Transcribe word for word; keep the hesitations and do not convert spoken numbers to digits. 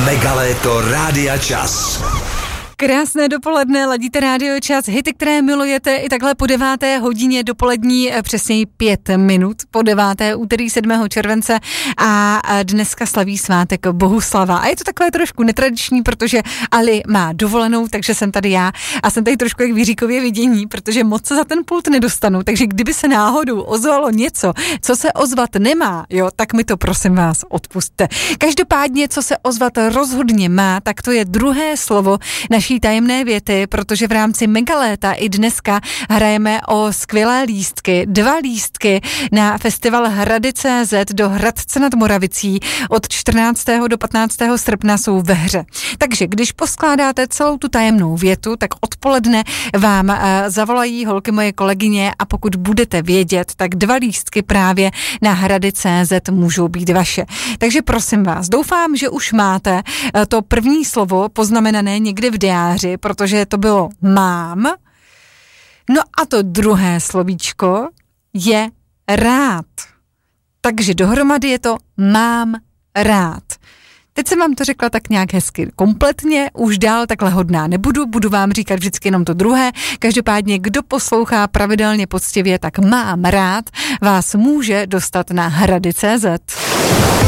Megaléto Rádia Čas. Krásné dopoledne, ladíte Rádio Čas, hity, které milujete i takhle po deváté hodině dopolední, přesněji pět minut po deváté, úterý sedmého července a dneska slaví svátek Bohuslava. A je to takové trošku netradiční, protože Ali má dovolenou, takže jsem tady já a jsem tady trošku jak Víříkově vidění, protože moc se za ten pult nedostanu, takže kdyby se náhodou ozvalo něco, co se ozvat nemá, jo, tak mi to prosím vás odpusťte. Každopádně, co se ozvat rozhodně má, tak to je druhé slovo naší tajemné věty, protože v rámci Megaléta i dneska hrajeme o skvělé lístky, dva lístky na festival Hrady tečka cé zet do Hradce nad Moravicí od čtrnáctého do patnáctého srpna jsou ve hře. Takže když poskládáte celou tu tajemnou větu, tak odpoledne vám uh, zavolají holky moje kolegyně a pokud budete vědět, tak dva lístky právě na Hrady tečka cé zet můžou být vaše. Takže prosím vás, doufám, že už máte uh, to první slovo poznamenané někde v diáři, protože to bylo mám. No a to druhé slovíčko je rád. Takže dohromady je to mám rád. Teď jsem vám to řekla tak nějak hezky kompletně, už dál takhle hodná nebudu, budu vám říkat vždycky jenom to druhé. Každopádně, kdo poslouchá pravidelně poctivě, tak mám rád, vás může dostat na Hrady tečka cé zet.